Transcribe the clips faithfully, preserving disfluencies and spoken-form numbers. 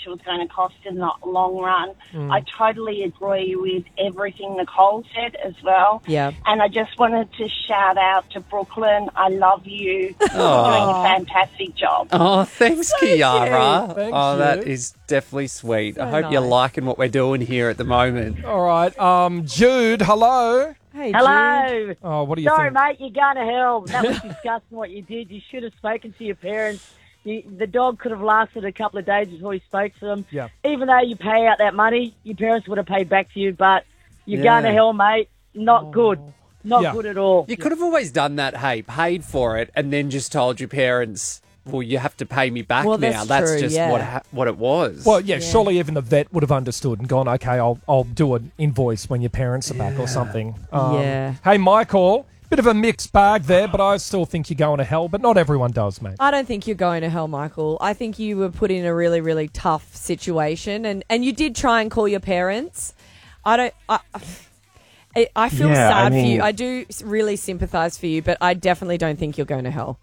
was going to cost in the long run. Mm. I totally agree with everything Nicole said as well. Yeah. And I just wanted to shout out to Brooklyn. I love you. You're doing a fantastic job. Oh, thanks, Thank Kiara. you. Thank oh, you. that is definitely sweet. So I hope you're nice. liking what we're doing here at the moment. All right. Um, Jude, hello. Hey, Jude. Hello. Oh, what do you Sorry, think? mate, you're going to hell. That was disgusting what you did. You should have spoken to your parents. You, the dog could have lasted a couple of days before you spoke to them. Yeah. Even though you pay out that money, your parents would have paid back to you, but you're Yeah. going to hell, mate. Not good. Not Yeah. good at all. You could have always done that, hey, paid for it, and then just told your parents, well, you have to pay me back Well, now. that's true, just yeah. what ha- what it was. Well, yeah, Yeah. surely even the vet would have understood and gone, okay, I'll I'll do an invoice when your parents are back or something. Um, Yeah. Hey, Michael, bit of a mixed bag there, but I still think you're going to hell, but not everyone does, mate. I don't think you're going to hell, Michael. I think you were put in a really, really tough situation, and, and you did try and call your parents. I don't. I, I, I feel Yeah, I sad for you. mean- I do really sympathise for you, but I definitely don't think you're going to hell.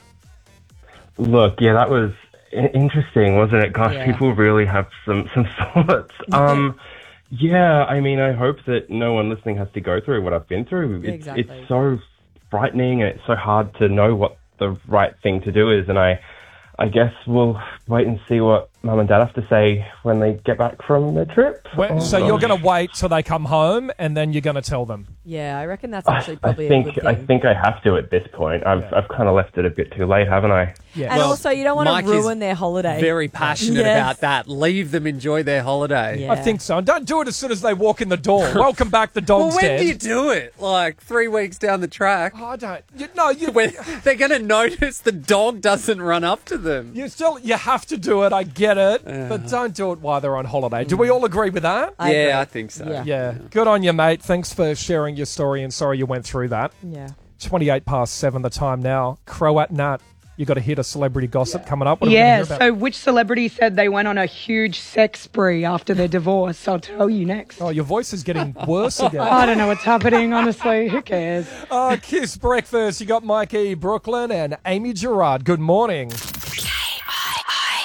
Look, yeah, that was i- interesting, wasn't it? Gosh, Yeah. people really have some, some thoughts. Um, yeah, I mean, I hope that no one listening has to go through what I've been through. It's, Exactly. it's so frightening and it's so hard to know what the right thing to do is. And I, I guess we'll wait and see what Mum and Dad have to say when they get back from their trip. Well, Oh, so you're gosh. going to wait till they come home and then you're going to tell them. Yeah, I reckon that's I, actually I probably think a good I thing. think I have to at this point. I've I've kind of left it a bit too late, haven't I? Yeah. and Well, also, you don't want Mike to is ruin their holiday. very passionate Yes. about that. Leave them enjoy their holiday. Yeah. I think so. And don't do it as soon as they walk in the door. Welcome back, the Well, dog's when dead. do you do it? Like three weeks down the track? Oh, I don't. You, no, you, When they're going to notice the dog doesn't run up to them. you still you have to do it. I get it, but don't do it while they're on holiday. Do we all agree with that? I yeah, agree. I think so. Yeah. Yeah. Good on you, mate. Thanks for sharing your story and sorry you went through that. Yeah. twenty-eight past seven the time now. Croat Nat, you got to hit a celebrity gossip coming up. What are we gonna Yeah, hear about? so which celebrity said they went on a huge sex spree after their divorce? I'll tell you next. Oh, your voice is getting worse again. I don't know what's happening, honestly. Who cares? Oh, Kiss Breakfast. You got Mikey Brooklyn and Amy Gerard. Good morning.